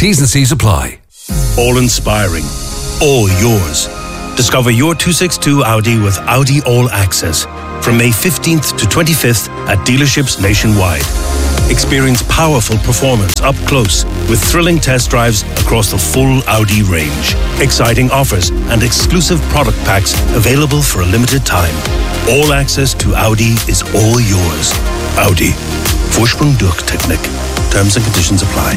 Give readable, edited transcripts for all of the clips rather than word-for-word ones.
T's and C's apply. All inspiring. All yours. Discover your 262 Audi with Audi All Access from May 15th to 25th at dealerships nationwide. Experience powerful performance up close with thrilling test drives across the full Audi range. Exciting offers and exclusive product packs available for a limited time. All access to Audi is all yours. Audi. Vorsprung durch Technik. Terms and conditions apply.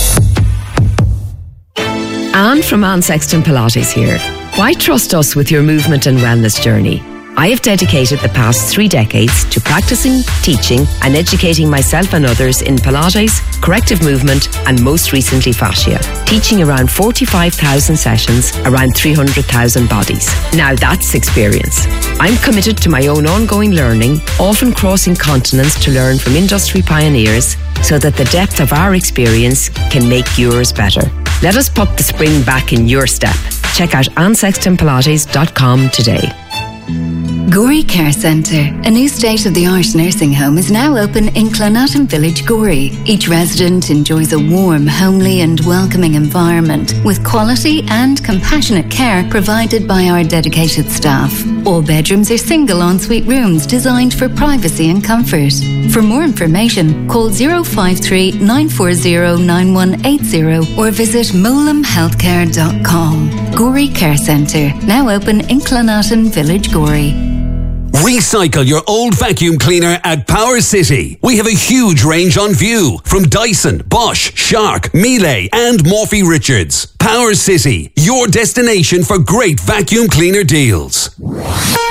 Anne from Anne Sexton Pilates here. Why trust us with your movement and wellness journey? I have dedicated the past 3 decades to practicing, teaching and educating myself and others in Pilates, corrective movement and most recently fascia, teaching around 45,000 sessions, around 300,000 bodies. Now that's experience. I'm committed to my own ongoing learning, often crossing continents to learn from industry pioneers so that the depth of our experience can make yours better. Let us put the spring back in your step. Check out AnneSextonPilates.com today. Gorey Care Centre, a new state-of-the-art nursing home, is now open in Clonatton Village, Gorey. Each resident enjoys a warm, homely and welcoming environment with quality and compassionate care provided by our dedicated staff. All bedrooms are single ensuite rooms designed for privacy and comfort. For more information, call 053 940 9180 or visit molamhealthcare.com. Gorey Care Centre, now open in Clonatton Village, Gorey. Recycle your old vacuum cleaner at Power City. We have a huge range on view from Dyson, Bosch, Shark, Miele and Morphy Richards. Power City, your destination for great vacuum cleaner deals.